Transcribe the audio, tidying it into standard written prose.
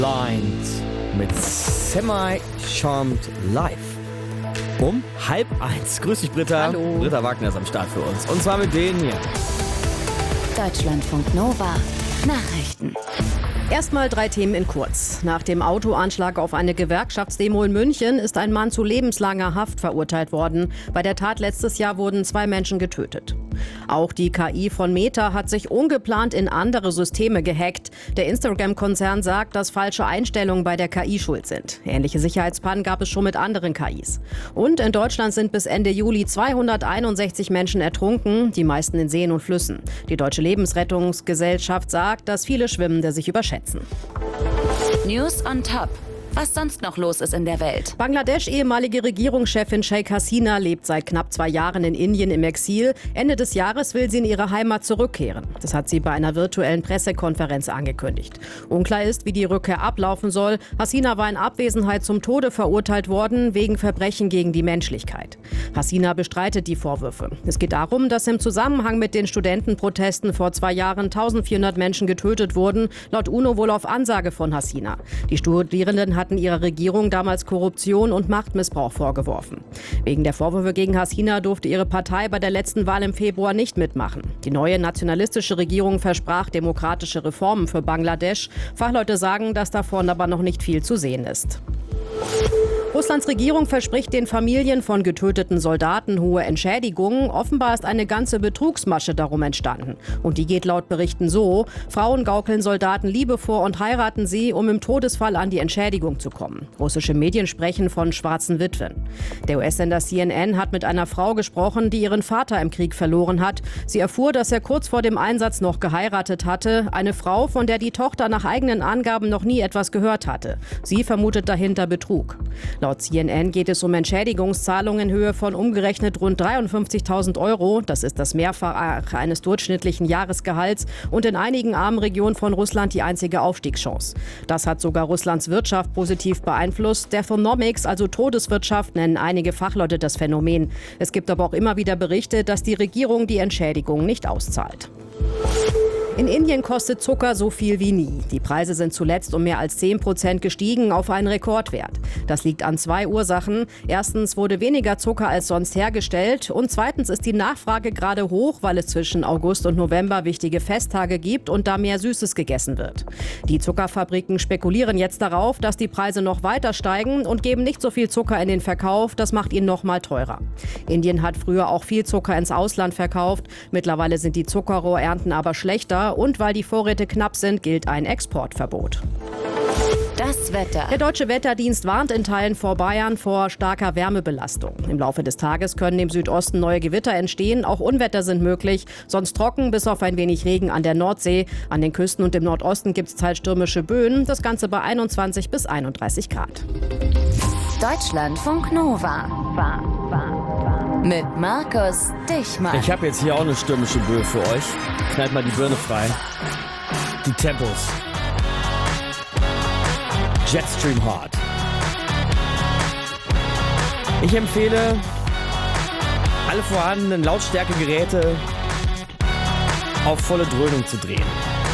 Blind mit Semi-Charmed Live. Um 12:30. Grüß dich, Britta. Hallo. Britta Wagner ist am Start für uns. Und zwar mit denen hier. Deutschlandfunk Nova Nachrichten. Erstmal 3 Themen in kurz. Nach dem Autoanschlag auf eine Gewerkschaftsdemo in München ist ein Mann zu lebenslanger Haft verurteilt worden. Bei der Tat letztes Jahr wurden 2 Menschen getötet. Auch die KI von Meta hat sich ungeplant in andere Systeme gehackt. Der Instagram-Konzern sagt, dass falsche Einstellungen bei der KI schuld sind. Ähnliche Sicherheitspannen gab es schon mit anderen KIs. Und in Deutschland sind bis Ende Juli 261 Menschen ertrunken, die meisten in Seen und Flüssen. Die Deutsche Lebensrettungsgesellschaft sagt, dass viele Schwimmende sich überschätzen. News on Top. Was sonst noch los ist in der Welt. Bangladesch ehemalige Regierungschefin Sheikh Hasina lebt seit knapp 2 Jahren in Indien im Exil. Ende des Jahres will sie in ihre Heimat zurückkehren. Das hat sie bei einer virtuellen Pressekonferenz angekündigt. Unklar ist, wie die Rückkehr ablaufen soll. Hasina war in Abwesenheit zum Tode verurteilt worden, wegen Verbrechen gegen die Menschlichkeit. Hasina bestreitet die Vorwürfe. Es geht darum, dass im Zusammenhang mit den Studentenprotesten vor 2 Jahren 1400 Menschen getötet wurden, laut UNO wohl auf Ansage von Hasina. Die Studierenden hatten ihrer Regierung damals Korruption und Machtmissbrauch vorgeworfen. Wegen der Vorwürfe gegen Hasina durfte ihre Partei bei der letzten Wahl im Februar nicht mitmachen. Die neue nationalistische Regierung versprach demokratische Reformen für Bangladesch. Fachleute sagen, dass davon aber noch nicht viel zu sehen ist. Russlands Regierung verspricht den Familien von getöteten Soldaten hohe Entschädigungen. Offenbar ist eine ganze Betrugsmasche darum entstanden. Und die geht laut Berichten so: Frauen gaukeln Soldaten Liebe vor und heiraten sie, um im Todesfall an die Entschädigung zu kommen. Russische Medien sprechen von schwarzen Witwen. Der US-Sender CNN hat mit einer Frau gesprochen, die ihren Vater im Krieg verloren hat. Sie erfuhr, dass er kurz vor dem Einsatz noch geheiratet hatte. Eine Frau, von der die Tochter nach eigenen Angaben noch nie etwas gehört hatte. Sie vermutet dahinter Betrug. Laut CNN geht es um Entschädigungszahlungen in Höhe von umgerechnet rund 53.000 €. Das ist das Mehrfache eines durchschnittlichen Jahresgehalts und in einigen armen Regionen von Russland die einzige Aufstiegschance. Das hat sogar Russlands Wirtschaft positiv beeinflusst. Deathonomics, also Todeswirtschaft, nennen einige Fachleute das Phänomen. Es gibt aber auch immer wieder Berichte, dass die Regierung die Entschädigung nicht auszahlt. In Indien kostet Zucker so viel wie nie. Die Preise sind zuletzt um mehr als 10% gestiegen auf einen Rekordwert. Das liegt an 2 Ursachen. Erstens wurde weniger Zucker als sonst hergestellt und zweitens ist die Nachfrage gerade hoch, weil es zwischen August und November wichtige Festtage gibt und da mehr Süßes gegessen wird. Die Zuckerfabriken spekulieren jetzt darauf, dass die Preise noch weiter steigen und geben nicht so viel Zucker in den Verkauf. Das macht ihn noch mal teurer. Indien hat früher auch viel Zucker ins Ausland verkauft. Mittlerweile sind die Zuckerrohrernten aber schlechter. Und weil die Vorräte knapp sind, gilt ein Exportverbot. Das Wetter. Der Deutsche Wetterdienst warnt in Teilen vor Bayern vor starker Wärmebelastung. Im Laufe des Tages können im Südosten neue Gewitter entstehen. Auch Unwetter sind möglich, sonst trocken bis auf ein wenig Regen an der Nordsee. An den Küsten und im Nordosten gibt es teils stürmische Böen. Das Ganze bei 21 bis 31 Grad. Deutschlandfunk Nova. Mit Markus Dichmann. Ich habe jetzt hier auch eine stürmische Böe für euch. Knallt mal die Birne frei. Die Tempos. Jetstream Hard. Ich empfehle, alle vorhandenen Lautstärkegeräte auf volle Dröhnung zu drehen.